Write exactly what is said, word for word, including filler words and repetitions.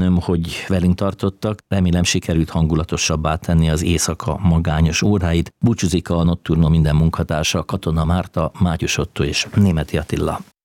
hogy velünk tartottak. Remélem sikerült hangulatosabbá tenni az éjszaka magányos óráit. Búcsúzik a Nocturno minden munkatársa, Katona Márta, Mátyus Otto és Németi Attila.